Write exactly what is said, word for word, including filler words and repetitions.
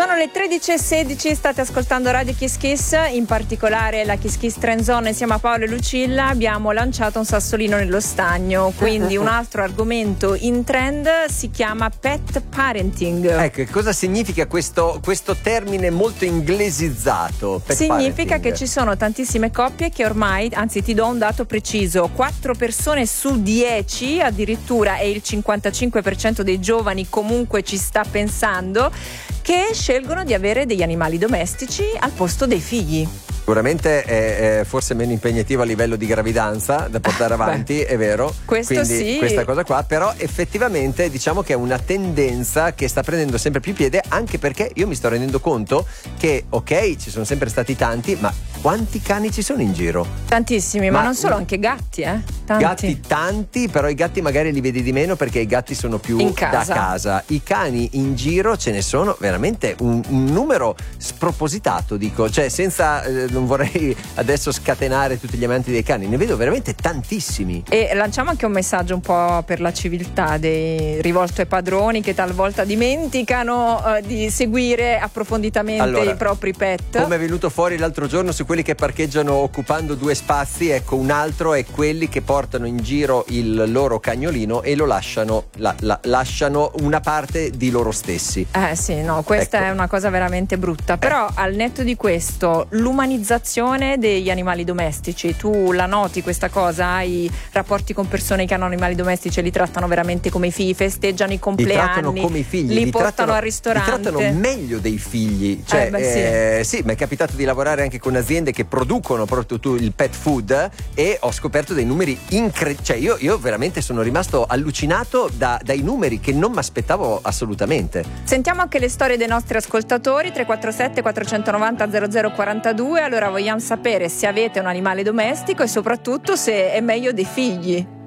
Sono le tredici e sedici, state ascoltando Radio Kiss Kiss, in particolare la Kiss Kiss Trend Zone. Insieme a Paolo e Lucilla abbiamo lanciato un sassolino nello stagno, quindi un altro argomento in trend si chiama pet parenting. Ecco, cosa significa questo, questo termine molto inglesizzato? Pet significa parenting. che ci sono tantissime coppie che ormai, anzi ti do un dato preciso, quattro persone su dieci addirittura, e il cinquantacinque per cento dei giovani comunque ci sta pensando, che scelgono di avere degli animali domestici al posto dei figli. Sicuramente è, è forse meno impegnativo a livello di gravidanza da portare avanti, Beh, è vero. Questo Quindi, sì. Questa cosa qua, però effettivamente diciamo che è una tendenza che sta prendendo sempre più piede, anche perché io mi sto rendendo conto che, ok, ci sono sempre stati tanti, ma quanti cani ci sono in giro? Tantissimi, ma, ma non solo, anche gatti, eh? Tanti. Gatti tanti, però i gatti magari li vedi di meno perché i gatti sono più in casa. da casa. I cani in giro ce ne sono veramente un, un numero spropositato, dico, cioè senza... Eh, non vorrei adesso scatenare tutti gli amanti dei cani, ne vedo veramente tantissimi. E lanciamo anche un messaggio un po' per la civiltà dei, rivolto ai padroni che talvolta dimenticano uh, di seguire approfonditamente allora, i propri pet. Come è venuto fuori l'altro giorno su quelli che parcheggiano occupando due spazi, ecco, un altro è quelli che portano in giro il loro cagnolino e lo lasciano, la, la, lasciano una parte di loro stessi. Eh sì, no, questa ecco. è una cosa veramente brutta, però eh. al netto di questo, l'umanizzazione degli animali domestici, tu la noti questa cosa? Hai rapporti con persone che hanno animali domestici e li trattano veramente come i figli, festeggiano i compleanni, li trattano come i figli, li, li portano trattano, al ristorante, li trattano meglio dei figli, cioè, eh beh, eh, sì. sì, mi è capitato di lavorare anche con aziende che producono proprio tu, il pet food, e ho scoperto dei numeri incredibili, cioè io, io veramente sono rimasto allucinato da, dai numeri che non mi aspettavo assolutamente. Sentiamo anche le storie dei nostri ascoltatori. Tre quattro sette quattro nove zero zero zero quattro due. Allora vogliamo sapere se avete un animale domestico e soprattutto se è meglio dei figli.